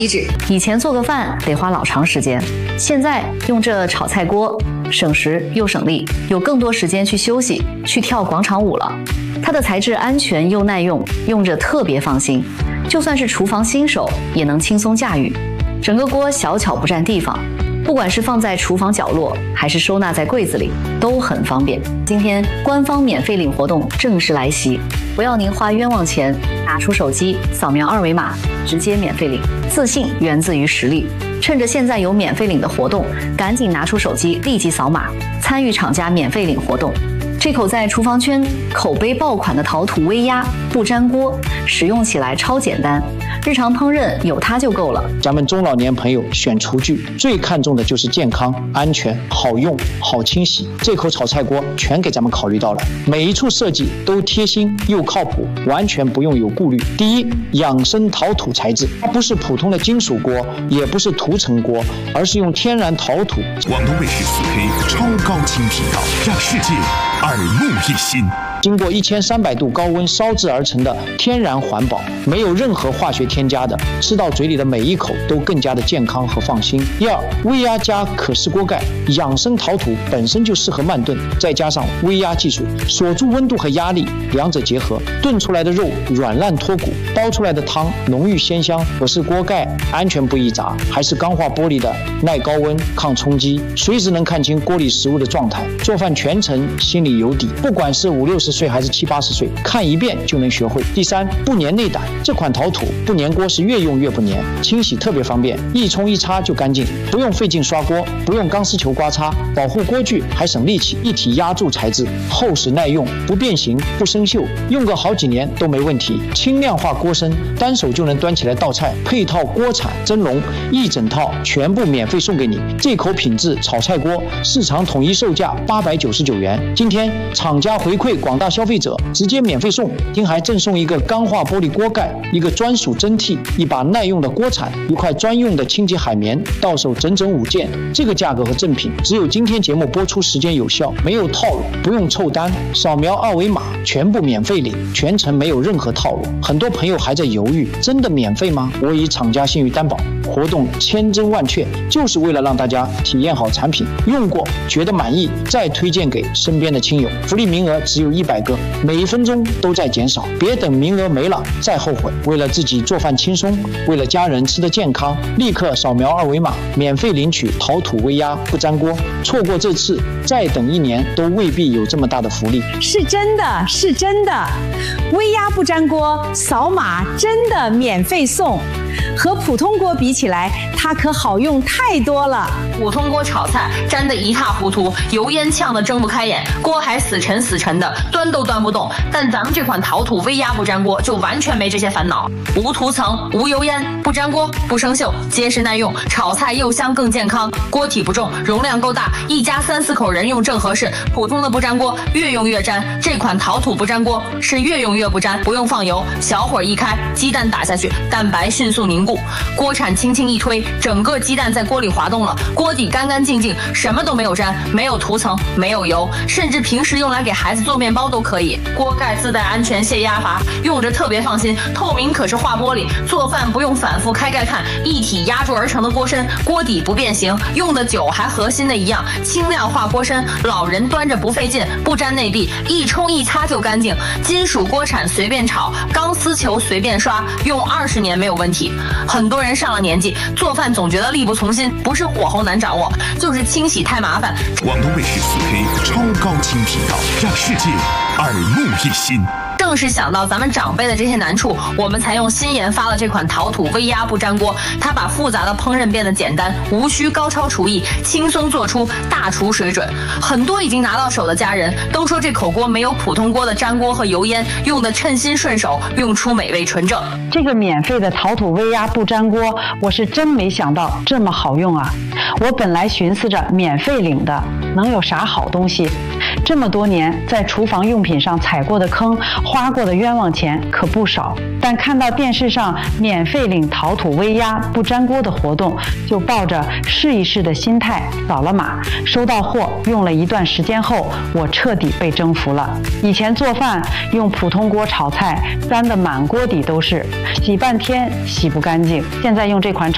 机制。以前做个饭得花老长时间，现在用这炒菜锅，省时又省力，有更多时间去休息，去跳广场舞了。它的材质安全又耐用，用着特别放心，就算是厨房新手也能轻松驾驭。整个锅小巧不占地方，不管是放在厨房角落，还是收纳在柜子里，都很方便。今天官方免费领活动正式来袭，不要您花冤枉钱，拿出手机扫描2维码，直接免费领。自信源自于实力，趁着现在有免费领的活动，赶紧拿出手机立即扫码，参与厂家免费领活动。这口在厨房圈口碑爆款的陶土微压不粘锅，使用起来超简单，日常烹饪有它就够了。 咱们中老年朋友选厨具最看重的就是健康、安全、好用、好清洗。这口炒菜锅全给咱们考虑到了，每一处设计都贴心又靠谱，完全不用有顾虑。第一，养生陶土材质，它不是普通的金属锅，也不是涂层锅，而是用天然陶土。 广东卫视4K 超高清频道，让世界耳目一新。 经过1300度高温烧制而成的天然环保，没有任何化学添加的，吃到嘴里的每一口都更加的健康和放心。第二，微压加可视锅盖，养生陶土本身就适合慢炖，再加上微压技术锁住温度和压力，两者结合，炖出来的肉软烂脱骨，煲出来的汤浓郁鲜香。可视锅盖安全不易砸，还是钢化玻璃的，耐高温抗冲击，随时能看清锅里食物的状态，做饭全程心里有底。不管是50、60岁还是70、80岁，看一遍就能学会。第三，不粘内胆，这款陶土不粘锅是越用越不粘，清洗特别方便，一冲一擦就干净，不用费劲刷锅，不用钢丝球刮擦，保护锅具还省力气。一体压铸材质，厚实耐用，不变形不生锈，用个好几年都没问题。轻量化锅身，单手就能端起来倒菜，配套锅铲蒸笼，一整套全部免费送给你。这口品质炒菜锅，市场统一售价899元，今天厂家回馈广大消费者直接免费送，听还赠送一个钢化玻璃锅盖，一个专属蒸屉，一把耐用的锅铲，一块专用的清洁海绵，到手整整5件。这个价格和赠品只有今天节目播出时间有效，没有套路，不用凑单，扫描2维码全部免费领，全程没有任何套路。很多朋友还在犹豫，真的免费吗？我以厂家信誉担保，活动千真万确，就是为了让大家体验好产品，用过觉得满意，再推荐给身边的亲友。福利名额只有100个，每1分钟都在减少，别等名额没了再后悔。为了自己做饭轻松，为了家人吃得健康，立刻扫描2维码，免费领取陶土微压不粘锅。错过这次，再等1年都未必有这么大的福利。 是真的，是真的，微压不粘锅，扫码真的免费送。和普通锅比起来，它可好用太多了。 普通锅炒菜粘得一塌糊涂，油烟呛得睁不开眼，锅还死沉死沉的，端都端不动。但咱们这款陶土微压不粘锅就完全没这些烦恼，无涂层、无油烟，不粘锅、不生锈，结实耐用，炒菜又香更健康。锅体不重，容量够大，一家3、4口人用正合适。普通的不粘锅越用越粘，这款陶土不粘锅是越用越不粘，不用放油，小火一开，鸡蛋打下去，蛋白迅速凝固，锅铲轻轻一推，整个鸡蛋在锅里滑动了，锅底干干净净，什么都没有粘，没有涂层，没有油，甚至平时用来给孩子做面包都可以。锅盖自带安全泄压阀，用着特别放心，透明可视化玻璃，做饭不用反复开盖看，一体压铸而成的锅身，锅底不变形，用的久还和新的一样，轻量化锅身，老人端着不费劲，不粘内壁，一冲一擦就干净。金属锅铲随便炒，钢丝球随便刷，用20年没有问题。很多人上了年纪，做饭总觉得力不从心，不是火候难掌握，就是清洗太麻烦。 广东卫视4K 超高清频道，让世界耳目一新。 正是想到咱们长辈的这些难处，我们才用新研发了这款陶土微压不粘锅。它把复杂的烹饪变得简单，无需高超厨艺，轻松做出大厨水准。很多已经拿到手的家人都说这口锅没有普通锅的粘锅和油烟，用的称心顺手，用出美味纯正。 这个免费的陶土微压不粘锅，我是真没想到这么好用啊！我本来寻思着免费领的能有啥好东西，这么多年在厨房用品上踩过的坑，花过的冤枉钱可不少，但看到电视上免费领陶土微压不粘锅的活动，就抱着试一试的心态扫了码，收到货用了一段时间后，我彻底被征服了。以前做饭用普通锅炒菜，粘得满锅底都是，洗半天洗不干净，现在用这款